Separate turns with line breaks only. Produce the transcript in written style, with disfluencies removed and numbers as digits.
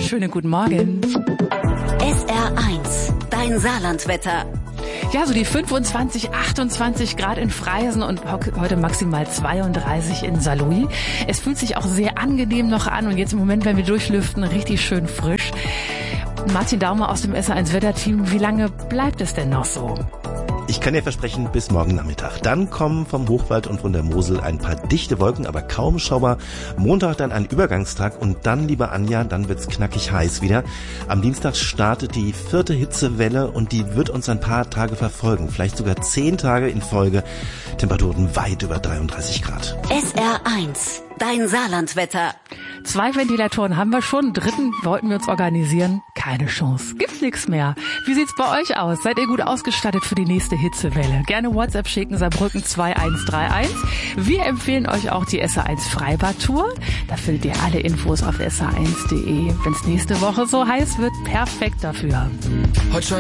Schönen guten Morgen.
SR1, dein Saarlandwetter.
Ja, so die 25, 28 Grad in Freisen und heute maximal 32 in Saarlouis. Es fühlt sich auch sehr angenehm noch an und jetzt im Moment, wenn wir durchlüften, richtig schön frisch. Martin Daumer aus dem SR1 Wetterteam, wie lange bleibt es denn noch so?
Ich kann dir versprechen, bis morgen Nachmittag. Dann kommen vom Hochwald und von der Mosel ein paar dichte Wolken, aber kaum Schauer. Montag dann ein Übergangstag und dann, liebe Anja, dann wird's knackig heiß wieder. Am Dienstag startet die 4. Hitzewelle und die wird uns ein paar Tage verfolgen. Vielleicht sogar 10 Tage in Folge. Temperaturen weit über 33 Grad.
SR1, dein Saarlandwetter.
2 Ventilatoren haben wir schon, 3. wollten wir uns organisieren. Keine Chance, gibt nichts mehr. Wie sieht's bei euch aus? Seid ihr gut ausgestattet für die nächste Hitzewelle? Gerne WhatsApp schicken, Saarbrücken 2131. Wir empfehlen euch auch die SR1 Freibad-Tour. Da findet ihr alle Infos auf sr1.de. Wenn's nächste Woche so heiß wird, perfekt dafür.